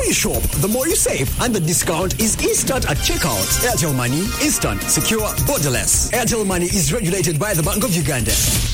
you shop, the more you save, and the discount is instant at checkout. Airtel Money, instant, secure, borderless. Airtel Money is regulated by the Bank of Uganda.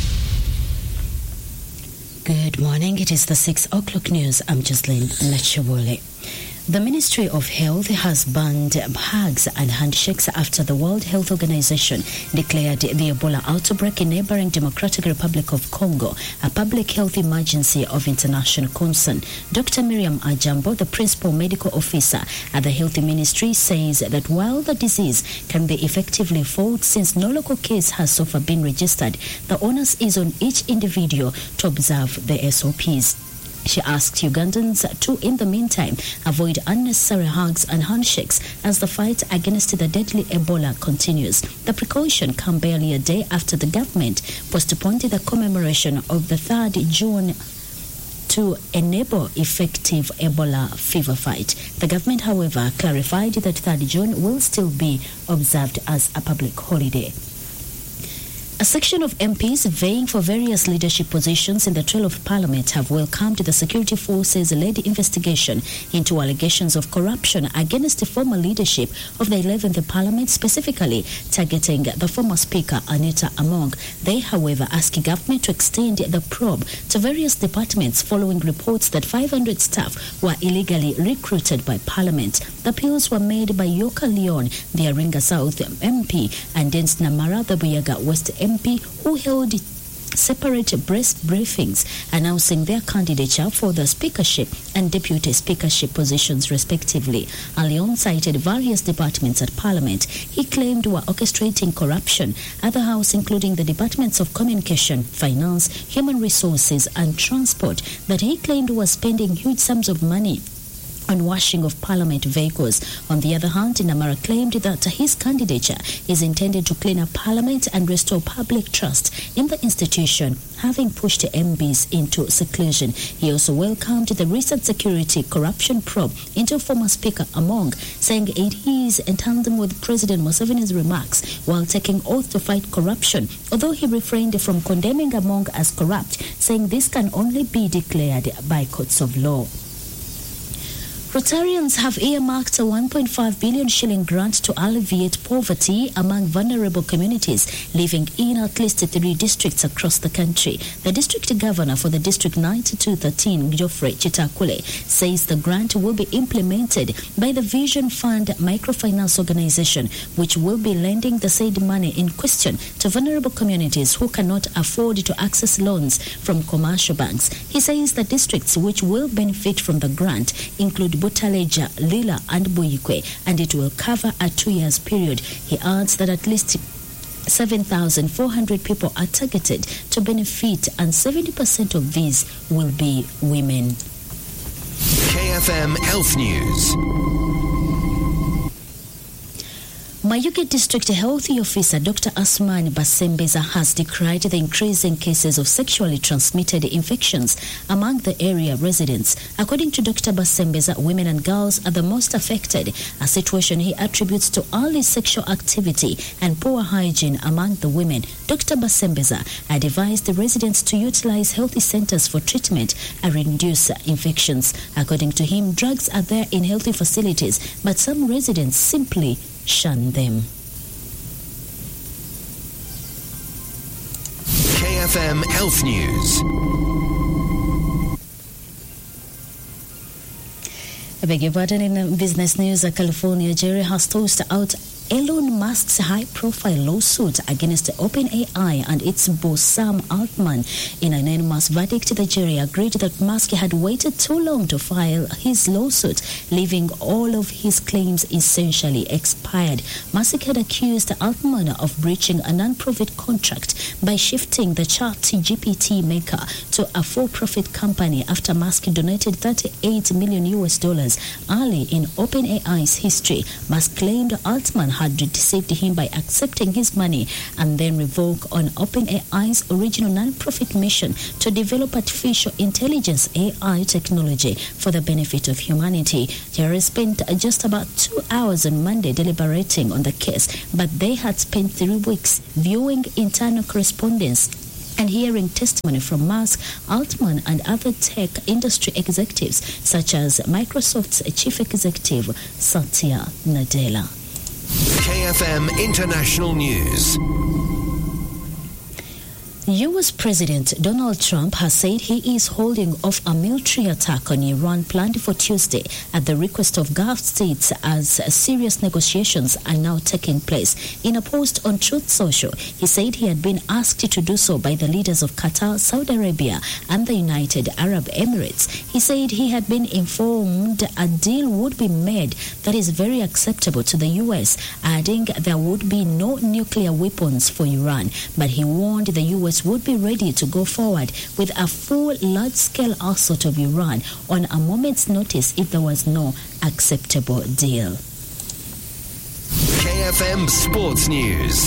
Good morning. It is the 6 o'clock news. I'm Jocelyn Lachewole. The Ministry of Health has banned hugs and handshakes after the World Health Organization declared the Ebola outbreak in neighboring Democratic Republic of Congo a public health emergency of international concern. Dr. Miriam Ajambo, the principal medical officer at the Health Ministry, says that while the disease can be effectively fought since no local case has so far been registered, the onus is on each individual to observe the SOPs. She asked Ugandans to, in the meantime, avoid unnecessary hugs and handshakes as the fight against the deadly Ebola continues. The precaution came barely a day after the government postponed the commemoration of the 3rd June to enable effective Ebola fever fight. The government, however, clarified that 3rd June will still be observed as a public holiday. A section of MPs vying for various leadership positions in the trail of Parliament have welcomed the security forces-led investigation into allegations of corruption against the former leadership of the 11th Parliament, specifically targeting the former Speaker, Anita Among. They, however, ask government to extend the probe to various departments following reports that 500 staff were illegally recruited by Parliament. The appeals were made by Yoka Leon, the Aringa South MP, and Dens Namara, the Buyaga West MP, who held separate press briefings announcing their candidature for the speakership and deputy speakership positions respectively. Leon cited various departments at Parliament he claimed were orchestrating corruption at the House, including the departments of communication, finance, human resources and transport that he claimed was spending huge sums of money on washing of Parliament vehicles. On the other hand, Namara claimed that his candidature is intended to clean up Parliament and restore public trust in the institution, having pushed MPs into seclusion. He also welcomed the recent security corruption probe into former Speaker Among, saying it is in tandem with President Museveni's remarks while taking oath to fight corruption, although he refrained from condemning Among as corrupt, saying this can only be declared by courts of law. Rotarians have earmarked a 1.5 billion shilling grant to alleviate poverty among vulnerable communities living in at least 3 districts across the country. The district governor for the District 9213, Geoffrey Chitakule, says the grant will be implemented by the Vision Fund microfinance organization, which will be lending the said money in question to vulnerable communities who cannot afford to access loans from commercial banks. He says the districts which will benefit from the grant include Butaleja, Lila and Buyikwe, and it will cover a 2-year period. He adds that at least 7,400 people are targeted to benefit, and 70% of these will be women. KFM Health News. Mayuge District Health Officer Dr. Asman Basembeza has decried the increasing cases of sexually transmitted infections among the area residents. According to Dr. Basembeza, women and girls are the most affected, a situation he attributes to early sexual activity and poor hygiene among the women. Dr. Basembeza advised the residents to utilize healthy centers for treatment and reduce infections. According to him, drugs are there in healthy facilities, but some residents simply shun them. KFM Health News. I beg your pardon. In business news, a California jury has tossed out Elon Musk's high-profile lawsuit against OpenAI and its boss Sam Altman. In an unanimous verdict, the jury agreed that Musk had waited too long to file his lawsuit, leaving all of his claims essentially expired. Musk had accused Altman of breaching a non-profit contract by shifting the ChatGPT maker to a for-profit company after Musk donated $38 million early in OpenAI's history. Musk claimed Altman had deceived him by accepting his money and then revoke on OpenAI's original non-profit mission to develop artificial intelligence AI technology for the benefit of humanity. Jury spent just about 2 hours on Monday deliberating on the case, but they had spent 3 weeks viewing internal correspondence and hearing testimony from Musk, Altman, and other tech industry executives, such as Microsoft's chief executive, Satya Nadella. KFM International News. U.S. President Donald Trump has said he is holding off a military attack on Iran planned for Tuesday at the request of Gulf states as serious negotiations are now taking place. In a post on Truth Social, he said he had been asked to do so by the leaders of Qatar, Saudi Arabia, and the United Arab Emirates. He said he had been informed a deal would be made that is very acceptable to the U.S., adding there would be no nuclear weapons for Iran, but he warned the U.S. would be ready to go forward with a full large-scale assault of Iran on a moment's notice if there was no acceptable deal. KFM Sports News.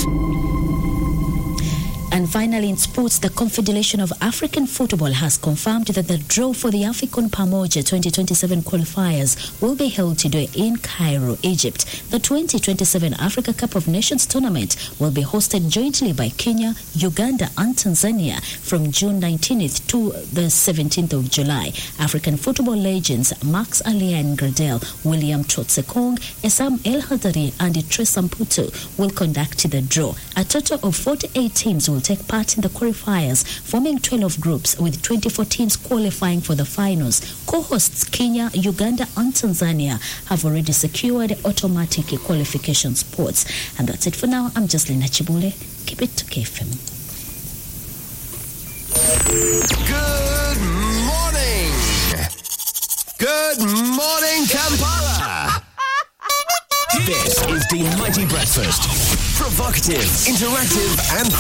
And finally, in sports, the Confederation of African Football has confirmed that the draw for the AFCON Pamoja 2027 qualifiers will be held today in Cairo, Egypt. The 2027 Africa Cup of Nations tournament will be hosted jointly by Kenya, Uganda, and Tanzania from June 19th to the 17th of July. African football legends Max Alian Gradel, William Trotsekong, Esam El Hadari, and Tresa Mputu will conduct the draw. A total of 48 teams will take part in the qualifiers, forming 12 groups with 24 teams qualifying for the finals. Co-hosts Kenya, Uganda, and Tanzania have already secured automatic qualification spots. And that's it for now. I'm Jocelyn Achibule. Keep it to KFM. Good morning. Good morning, Kampala. This is the Mighty Breakfast. Provocative, interactive, and